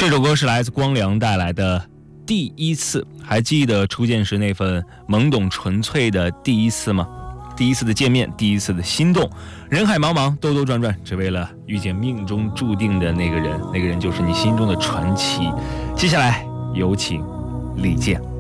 这首歌是来自光良带来的《第一次》，还记得初见时那份懵懂纯粹的第一次吗？第一次的见面，第一次的心动，人海茫茫，兜兜转转，只为了遇见命中注定的那个人，那个人就是你心中的传奇。接下来有请李健。